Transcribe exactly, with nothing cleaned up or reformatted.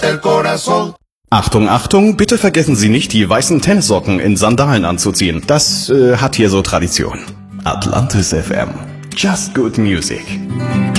el corazón. Achtung, Achtung, bitte vergessen Sie nicht, die weißen Tennissocken in Sandalen anzuziehen. Das äh, hat hier so Tradition. Atlantis F M. Just good music.